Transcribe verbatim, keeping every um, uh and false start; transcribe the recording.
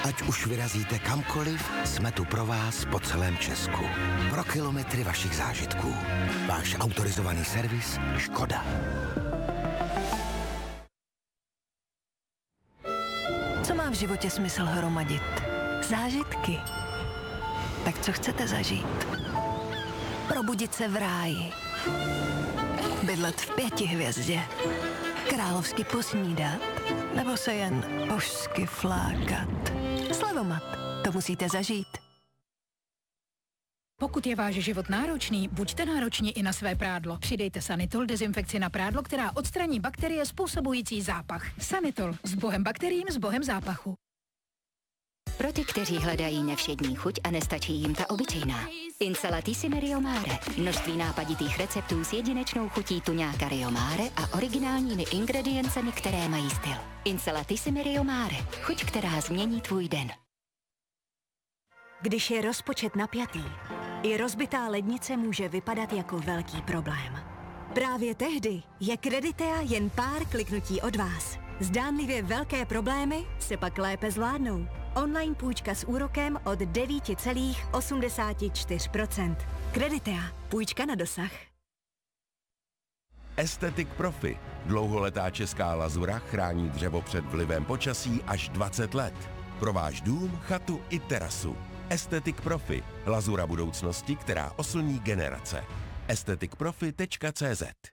Ať už vyrazíte kamkoliv, jsme tu pro vás po celém Česku. Pro kilometry vašich zážitků. Váš autorizovaný servis Škoda. Co má v životě smysl hromadit? Zážitky. Tak co chcete zažít? Probudit se v ráji. Bydlet v pěti hvězdě. Královsky posnídat. Nebo se jen božsky flákat. Slevomat. To musíte zažít. Pokud je váš život náročný, buďte nároční i na své prádlo. Přidejte Sanitol dezinfekci na prádlo, která odstraní bakterie způsobující zápach. Sanitol. S bohem bakteriím, s bohem zápachu. Pro ty, kteří hledají nevšední chuť a nestačí jim ta obyčejná. Insalatissime Rio Mare. Množství nápaditých receptů s jedinečnou chutí tuňáka Rio Mare a originálními ingrediencemi, které mají styl. Insalatissime Rio Mare. Chuť, která změní tvůj den. Když je rozpočet napjatý, i rozbitá lednice může vypadat jako velký problém. Právě tehdy je Creditea jen pár kliknutí od vás. Zdánlivě velké problémy se pak lépe zvládnou. Online půjčka s úrokem od devět celá osmdesát čtyři procenta. Creditea. Půjčka na dosah. Aesthetic Profi. Dlouholetá česká lazura chrání dřevo před vlivem počasí až dvacet let. Pro váš dům, chatu i terasu. Aesthetic Profi. Lazura budoucnosti, která oslní generace. aesthetic profi tečka cé zet